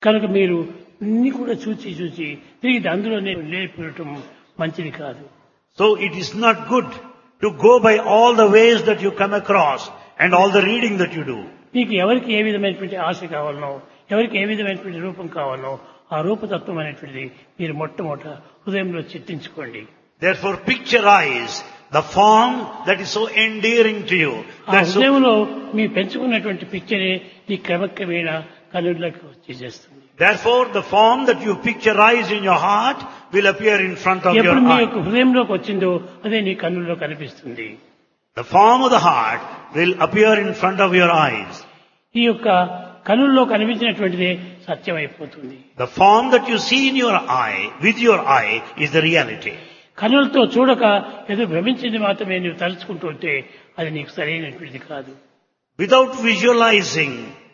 కనుక మీరు అన్ని కూడా చూచి చూచి తిరిగి అందులోనే లేపడం మంచిది కాదు. So it is not good to go by all the ways that you come across and all the reading that you do. మీకు ఎవరికి ఏ విధమైనటువంటి ఆశ కావాలనో, ఎవరికి ఏ విధమైనటువంటి రూపం కావాలనో ఆ రూపతత్వం అనేటువంటిది మీరు మొట్టమొదట హృదయంలో చిత్తించుకోండి. Therefore picturize the form that is so endearing to you. ఆ హృదయంలో మీ పెంచుకున్నటువంటి పిక్చరే ఈ క్రమక్రమేణ కనులకు వచ్చేస్తుంది. Therefore the form that you picturize in your heart will appear in front of your ఎప్పుడు మీ eye. యొక్క హృదయంలోకి వచ్చిందో అదే నీ కన్నుల్లో కనిపిస్తుంది. The form of the heart will appear in front of your eyes. ఈ యొక్క కనుల్లో కనిపించినటువంటిదే సత్యం అయిపోతుంది. The form that you see in your eye, with your eye, is the reality. కనులతో చూడక ఏదో భ్రమించింది మాత్రమే నువ్వు తలుచుకుంటూ ఉంటే అది నీకు సరైనటువంటిది కాదు. Without visualizing,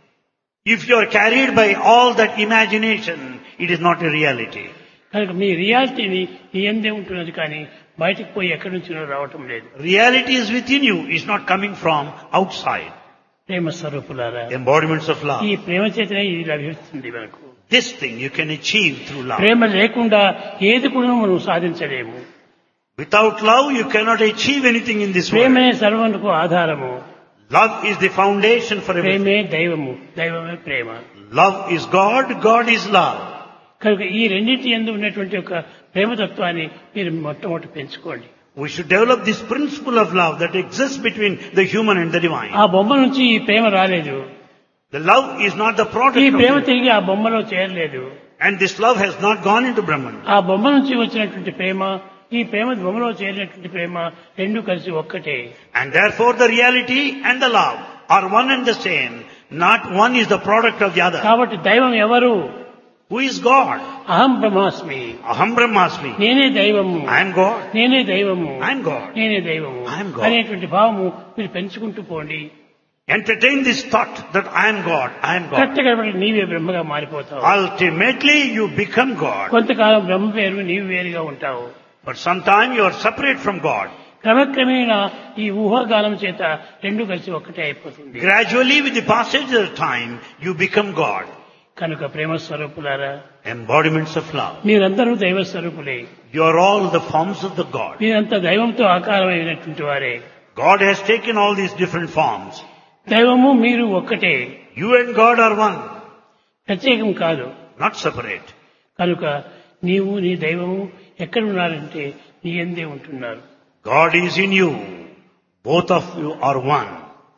if you are carried by all that imagination, it is not a reality. కనుక మీ రియాలిటీని నీ ఎందే ఉంటున్నది కానీ బయటికి పోయి ఎక్కడి నుంచి రావటం లేదు. Reality is within you, it's not coming from outside. ప్రేమ స్వరూపులారా, Embodiments of love. ఈ ప్రేమ చేతనే ఇది లభిస్తుంది మనకు. This thing you can achieve through love. ప్రేమ లేకుండా ఏది కూడా మనం సాధించలేము. Without love, you cannot achieve anything in this world. ప్రేమే సర్వమునకు ఆధారము. Love is the foundation for everything. ప్రేమే దైవము, దైవమే ప్రేమ. Love is God, God is love. కనుక ఈ రెండింటి యందు ఉన్నటువంటి ఒక ప్రేమతత్వాన్ని మీరు మొట్టమొదటి పెంచుకోండి. We should develop this principle of love that exists between the human and the divine. ఆ బొమ్మ నుంచి ఈ ప్రేమ రాలేదు. The love is not the ఈ product of ప్రేమ it. తిరిగి ఆ బొమ్మలో చేరలేదు. And this love has not gone into Brahman. ఆ బొమ్మ నుంచి వచ్చినటువంటి ప్రేమ, ఈ ప్రేమ బొమ్మలో చేరినటువంటి ప్రేమ రెండు కలిసి ఒక్కటే. And therefore the reality and the love are one and the same. Not one is the product of the other. కాబట్టి దైవం ఎవరు? Who is God? అహం బ్రహ్మాస్మి, Aham Brahmasmi. నేనే దైవము, I am God. నేనే దైవము, I am God. నేనే దైవము I am God. అనేటువంటి భావము మీరు పెంచుకుంటూ పోండి. Entertain this thought that I am God. I am God. కరెక్ట్గా నీవే బ్రహ్మగా మారిపోతావు. Ultimately you become God. కొంతకాలం బ్రహ్మ వేరు, నీవు వేరుగా ఉంటావు. But sometime you are separate from God. క్రమక్రమేణా ఈ ఊహాగానం చేత రెండు కలిసి ఒక్కటే అయిపోతుంది. Gradually with the passage of time you become God. కనుక ప్రేమ స్వరూపులారా, Embodiments of love. మీరందరూ దైవ స్వరూపులే. You are all the forms of the God. మీరంతా దైవంతో ఆకారమైనటువంటి వారే. God has taken all these different forms. దైవము మీరు ఒక్కటే, You and God are one, ప్రత్యేకం కాదు. not separate. కనుక నీవు నీ దైవము ఎక్కడ ఉన్నారంటే నీ యందే ఉంటున్నారు. God is in you. Both of you are one.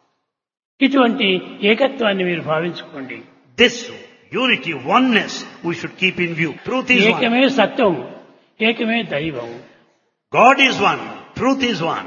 ఇటువంటి ఏకత్వాన్ని మీరు భావించుకోండి. This unity, oneness, we should keep in view. Truth is one. ఏకమే సత్యం, ఏకమే దైవం. God is one. Truth is one.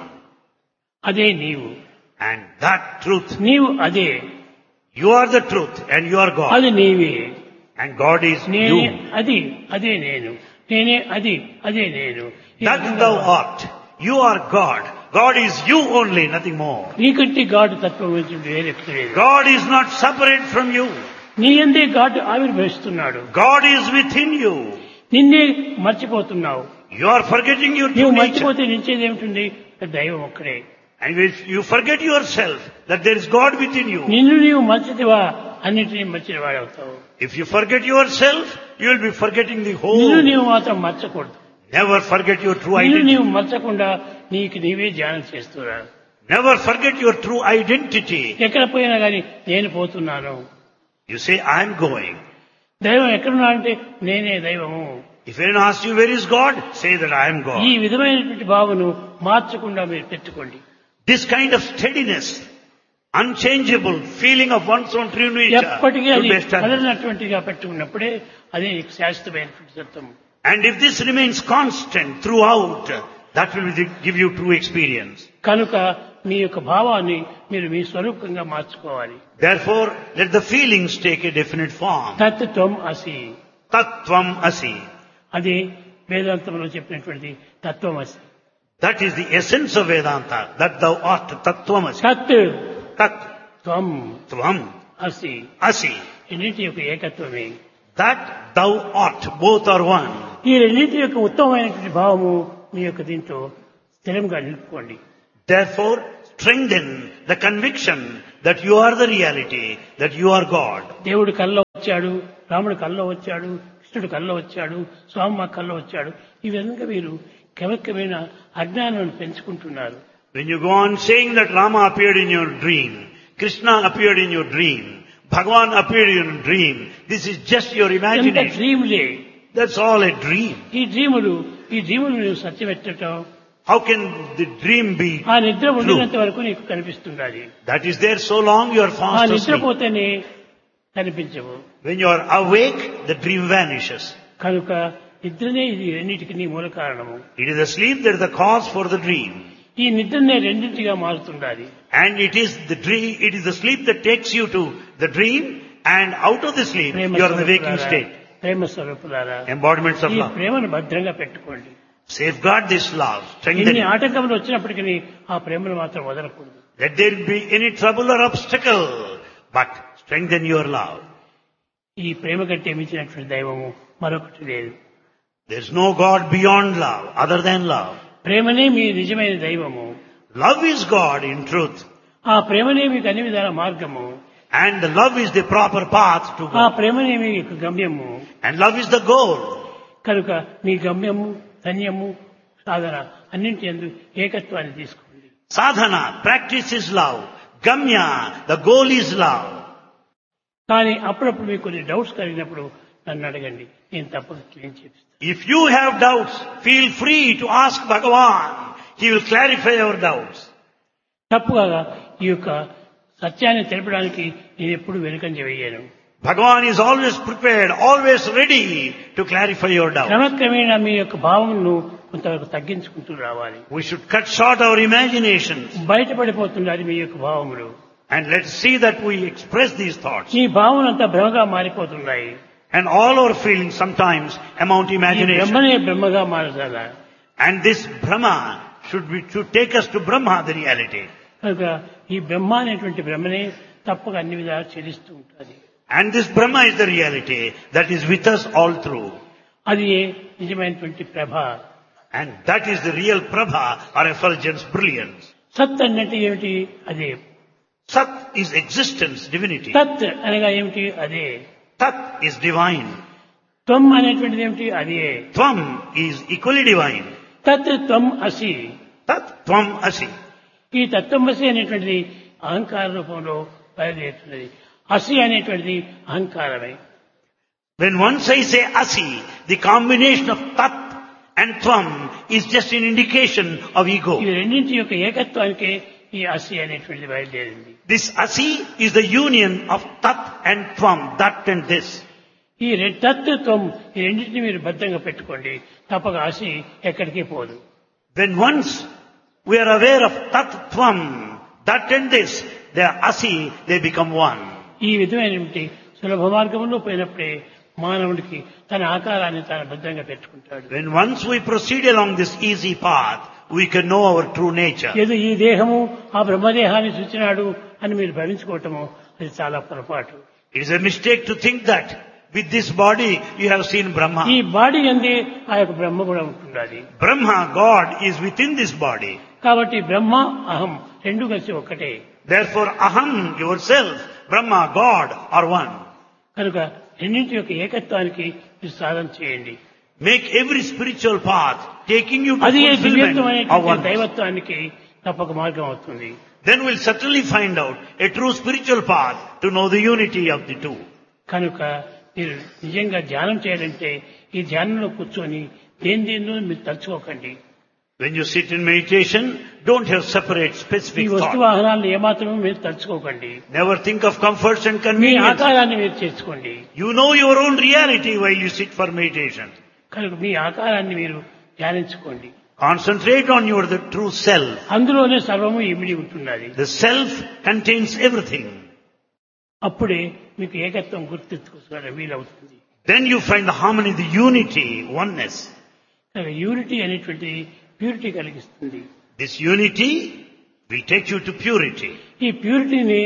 అదే నీవు, And that truth, నీవు అదే, you are the truth and you are God. అది నీవే. And God is నేనే you. అది, అదే నేను, నేనే అది, అదే నేను. That thou art. You are God. God is you only, nothing more. నీకంటే గాడు తత్వం గురించి వేరెక్కడ లేదు. God is not separate from you. నీ యందే గాడు ఆవిర్భవిస్తున్నాడు. God is within you. నిన్నే మర్చిపోతున్నావు. You are forgetting your నీవు true nature. మర్చిపోతే నిలిచేది ఏమిటి? దైవం ఒక్కడే. And if you forget yourself, that there is God within you. నిన్ను నీవు మర్చితివా అన్నిటినీ మర్చిన వాడవుతావు. If you forget yourself, you will be forgetting the నిన్ను whole. నీవు మాత్రం మర్చకూడదు. Never forget your true నిన్ను identity. నీవు మర్చకుండా నీకు నీవే ధ్యానం చేస్తున్నా. Never forget your true identity. ఎక్కడ పోయినా కానీ నేను పోతున్నాను. You say, I am going. దైవం ఎక్కడున్నా అంటే నేనే దైవము. If anyone asks you, where is God? Say that I am ఈ God. విధమైనటువంటి భావను మార్చకుండా మీరు పెట్టుకోండి. This kind of steadiness, unchangeable feeling of one's own true nature ఎప్పటికీ should అది be established. కదలినటువంటిగా పెట్టుకున్నప్పుడే అదే శాశ్వతమైనటువంటి సత్యం. And if this remains constant throughout, that will give you true experience. కనుక మీ యొక్క భావాన్ని మీరు మీ స్వరూపంగా మార్చుకోవాలి. Therefore, let the feelings take a definite form. తత్వం అసి, Tattvam asi. అది వేదాంతంలో చెప్పినటువంటి తత్వం అసి. That is the essence of Vedanta. That thou art tattvam asi. తత్ Tat త్వం tvam అసి, asi. రెండింటి యొక్క ఏకత్వమే. That thou art. Both are one. ఈ రెండింటి యొక్క ఉత్తమమైనటువంటి భావము మీ యొక్క దీంట్లో స్థిరంగా నిలుపుకోండి. Therefore, strengthen the conviction that you are the reality, that you are God. దేవుడి కల్లో వచ్చాడు, రాముడు కల్లో వచ్చాడు, కృష్ణుడు కల్లో వచ్చాడు, స్వామి కల్లో వచ్చాడు. ఈ విధంగా మీరు క్రమక్రమేణ అజ్ఞానాన్ని పెంచుకుంటున్నారు. When you go on saying that Rama appeared in your dream, Krishna appeared in your dream, Bhagavan appeared in your dream, this is just your ఎంత imagination. డ్రీములే. That's all a dream. ఈ డ్రీములు నువ్వు సత్యపెట్టడం, How can the dream be ఆ నిద్ర true? ఉండినంత వరకు నీకు కనిపిస్తుండాలి. That is there so long you are ఆ fast asleep. నిద్రపోతేనే కనిపించవు. When you are awake, the dream vanishes. కనుక నిద్రనే ఇది రెండింటికి మూల కారణము. It is the sleep that is the cause for the dream. ఈ నిద్రనే రెండింటిగా మారుతుండాలి. And it is the sleep that takes you to the dream, and out of the sleep Prema you are in the waking స్వరూపులారా, state. ప్రేమ స్వరూపులారా, Embodiments of ఈ love. ప్రేమను భద్రంగా పెట్టుకోండి. Safeguard this love. Strengthen ఎన్ని it. ఆటంకములు వచ్చినప్పటికీ ఆ ప్రేమను మాత్రం వదలకూడదు. Let there be any trouble or obstacle, but strengthen your love. ఈ ప్రేమ కంటే మించినటువంటి దైవము మరొకటి లేదు. There is no God beyond love, other than love. ప్రేమనే మీ నిజమైన దైవము. Love is God in truth, ఆ ప్రేమనే మీకు అన్ని విధాల మార్గము. and the love is the proper path to ఆ go. ప్రేమనే మీ యొక్క గమ్యము. And love is the goal. కనుక మీ గమ్యము, ధన్యము, సాధన అన్నింటి యందు ఏకత్వాన్ని తీసుకోండి. Sadhana, practice is love. Gamya, the goal is love. కానీ అప్పుడప్పుడు మీకు కొన్ని డౌట్స్ కలిగినప్పుడు నన్ను అడగండి, నేను తప్పక క్లీన్ చేపిస్తాను. If you have doubts, feel free to ask Bhagavan. He will clarify your doubts. తప్పుగా ఈ యొక్క సత్యాన్ని తెలపడానికి నేను ఎప్పుడు వెనుకంజ వేయను. Bhagavan is always prepared, always ready to clarify your doubts. క్రమక్రమేణా మీ యొక్క భావమును కొంతవరకు తగ్గించుకుంటూ రావాలి. We should cut short our imaginations బయటపడిపోతున్నది మీ యొక్క భావములు. and let's see that we express these thoughts. ఈ భావనంతా భ్రమగా మారిపోతున్నాయి. And all our feelings sometimes amount ఈ imagination. బ్రహ్మనే బ్రహ్మగా మారజాల. And this Brahma should take us to Brahma, the reality. కనుక ఈ బ్రహ్మ అనేటువంటి బ్రహ్మనే తప్పక అన్ని విధాలు చెల్లిస్తూ ఉంటుంది. And this Brahma is the reality that is with us all through. అది నిజమైనటువంటి ప్రభ. And that is the real Prabha or effulgence, brilliance. సత్ అన్నట్టు ఏమిటి? అదే. Sat is existence, divinity. తత్ అనగా ఏమిటి? అదే. Tat is divine. త్వం అనేటువంటిది ఏమిటి? అదే. Tvam is equally divine. తత్ త్వం అసి. Tat Tvam Asi. ఈ తత్వమసి అనేటువంటిది అహంకార రూపంలో బయలుదేరుతున్నది. అసి అనేటువంటిది అహంకారమే. When once I say Asi, the combination of Tat and Tvam is just an indication of ego. ఈ రెండింటి యొక్క ఏకత్వానికే ఈ అసి అనేటువంటిది బయలుదేరింది. This Asi is the union of Tat and Tvam, that and this. ఈ తత్వం ఈ రెండింటిని మీరు భద్రంగా పెట్టుకోండి, తప్పక అసి ఎక్కడికి పోదు. When once we are aware of Tat Tvam, that and this, they are Asi, they become one. ఈ విధమైనటువంటి సులభ మార్గంలో పోయినప్పుడే మానవుడికి తన ఆకారాన్ని తాను భద్రంగా పెట్టుకుంటాడు. When once we proceed along this easy path, we can know our true nature. ఏదో ఈ దేహము ఆ బ్రహ్మదేహాన్ని సూచినాడు అని మీరు భావించుకోవటము అది చాలా పొరపాటు. It is a mistake to think that with this body you have seen Brahma. ఈ బాడీ అందే ఆ యొక్క బ్రహ్మ కూడా ఉంటున్నది. Brahma, God, is within this body. కాబట్టి బ్రహ్మ అహం రెండు కలిసి ఒక్కటే. Therefore, Aham, yourself, Brahma, God are one. కనుక రెండింటి యొక్క ఏకత్వానికి మీరు సాధన చేయండి. Make every spiritual path taking you to అది fulfillment of దివ్యత్వమైనటువంటి one. దైవత్వానికి తప్పక మార్గం అవుతుంది. Then we'll certainly find out a true spiritual path to know the unity of the two. కనుక మీరు నిజంగా ధ్యానం చేయాలంటే ఈ ధ్యానంలో కూర్చొని దేనిలో మీరు తలుచుకోకండి. When you sit in meditation, don't have separate ఈ specific వస్తు thoughts. వాహనాలను ఏమాత్రమూ మీరు తలుచుకోకండి. Never think of comforts and me convenience. ఆకారాన్ని మీరు చేసుకోండి. You know your own reality while you sit for meditation. కనుక మీ ఆకారాన్ని మీరు ధ్యానించుకోండి. Concentrate on your the true self. అందులోనే సర్వము ఇమిడి ఉంటున్నది. The self contains everything. అప్పుడే మీకు ఏకత్వం గుర్తించుకోవడం వీలవుతుంది. Then you find the harmony, the unity, oneness. కనుక యూనిటీ అనేటువంటి ప్యూరిటీ కలిగిస్తుంది. This unity will take you to purity. ఈ ప్యూరిటీని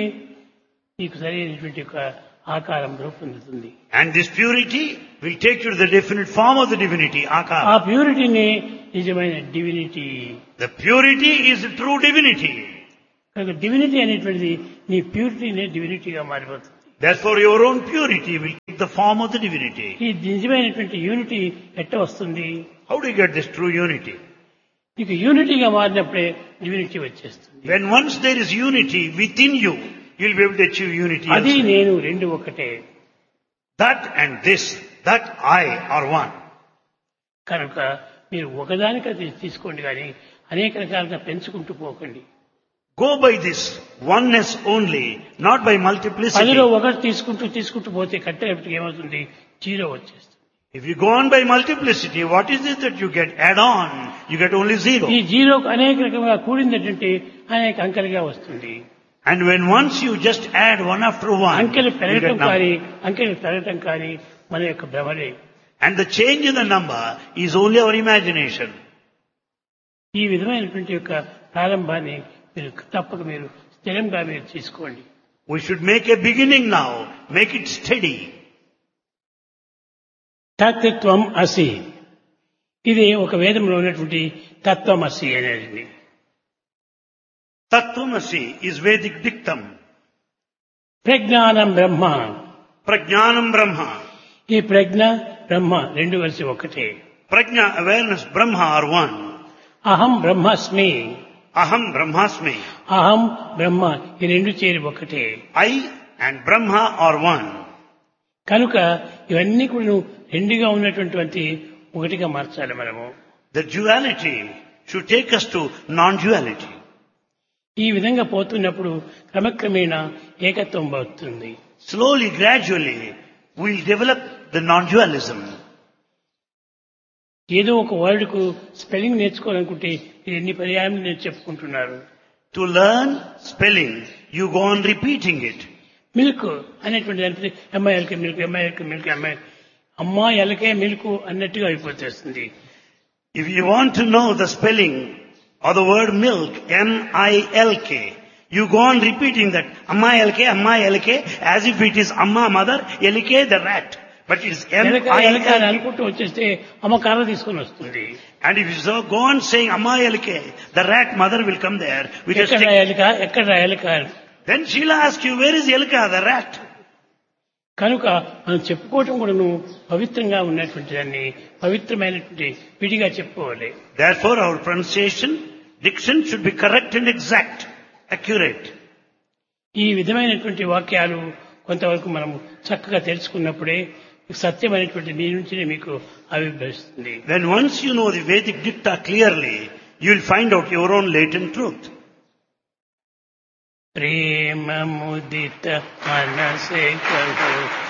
మీకు సరైనటువంటి ఒక ఆకారం రూపొందుతుంది. And this purity will take you to the definite form of the divinity, ఆ Akara. ప్యూరిటీని నిజమైన divinity. The purity is the true divinity. కనుక డివినిటీ అనేటువంటిది నీ ప్యూరిటీనే డివినిటీగా మారిపోతుంది. Therefore your own purity will take the form of the divinity. ఈ నిజమైనటువంటి unity ఎట్ట వస్తుంది? How do you get this true unity? నీకు యూనిటీగా మారినప్పుడే డివినిటీ వచ్చేస్తుంది. When once there is unity within you, you'll be able to achieve unity. అది elsewhere. నేను రెండు ఒకటే. That and this, that I are one. కనుక మీరు ఒకదానికది తీసుకోండి కానీ అనేక రకాలుగా పెంచుకుంటూ పోకండి. Go by this oneness only, not by multiplicity. పదిలో ఒకటి తీసుకుంటూ పోతే కట్టేపటికి ఏమవుతుంది? జీరో వచ్చేస్తుంది. If you go on by multiplicity, what is it that you get? Add on, you get only zero. ఈ జీరోకు అనేక రకంగా కూడిందంటే అనేక అంకెలుగా వస్తుంది. And when once you just add one after one, అంకెలు you get పెరగటం number. కానీ మన యొక్క భ్రమలే. And the change in the number is only our imagination. ఈ విధమైనటువంటి యొక్క ప్రారంభాన్ని మీరు తప్పక మీరు స్థిరంగా మీరు తీసుకోండి. We should make a beginning now, make it steady. తత్వం అసి, ఇది ఒక వేదంలో ఉన్నటువంటి తత్వం అసి అనేది. Tattvamasi is Vedic dictum. ప్రజ్ఞానం బ్రహ్మ, Prajnanam Brahma. ఈ ప్రజ్ఞ బ్రహ్మ రెండు కలిసి ఒకటే. Prajna, awareness, Brahma are one. అహం బ్రహ్మాస్మి, Aham Brahmasmi. అహం బ్రహ్మ ఈ రెండు చేరి ఒకటే. I and Brahma are one. కనుక ఇవన్నీ కూడా రెండుగా ఉన్నటువంటి ఒకటిగా మార్చాలి మనము. The duality should take us to non-duality. ఈ విధంగా పోతున్నప్పుడు క్రమక్రమేణా ఏకత్వం అవుతుంది. Slowly, gradually, we'll develop the non-dualism. ఏదో ఒక వర్డ్ కు స్పెల్లింగ్ నేర్చుకోవాలనుకుంటే ఇది ఎన్ని పర్యాయం నేను చెప్పుకుంటున్నారు. To learn spelling, you go on repeating it. Milk అనేటువంటి దానికి అమ్మాయిలకే మిల్క్, అమ్మాయిలకే మిల్క్, అమ్మాయిలకే మిల్క్ అన్నట్టుగా అయిపోతుంది. If you want to know the spelling of the word milk, M-I-L-K, you go on repeating that, Amma L-K, as if it is Amma mother, L-K the rat. But it is ఎలక అని M-I-L-K. అనుకుంటూ వచ్చేస్తే అమ్మ కర్ర తీసుకొని వస్తుంది. And if you so go on saying Amma L-K, the rat mother will come there with a ఎక్కడ stick. ఎక్కడ ఎలక. Then she'll ask you, where is L-K, the rat? కనుక మనం చెప్పుకోవటం కూడాను పవిత్రంగా ఉన్నటువంటి దాన్ని పవిత్రమైనటువంటి విడిగా చెప్పుకోవాలి. Therefore our pronunciation, diction should be correct and exact, accurate. ఈ విధమైనటువంటి వాక్యాలు కొంతవరకు మనం చక్కగా తెలుసుకున్నప్పుడే సత్యమైనటువంటి మీ నుంచి మీకు ఆవిర్భవిస్తుంది. When once you know the Vedic dicta clearly, you will find out your own latent truth. ప్రేమ ముదిత మనసే కహో